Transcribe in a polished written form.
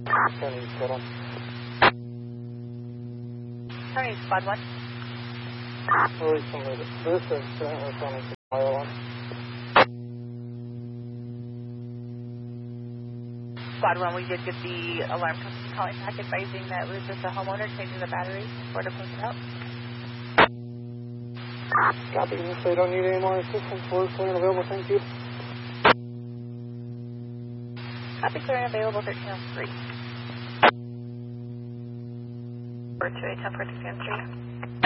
Turning settle. Turning squad 1. Release from this is turning to fire one. Squad 1, we did get the alarm company calling back advising that it was just a homeowner changing the battery before to push it out. Copy. If they don't need any more assistance, we're clear and available. Thank you. Copy, clear and available 1303. 428 10 for 3.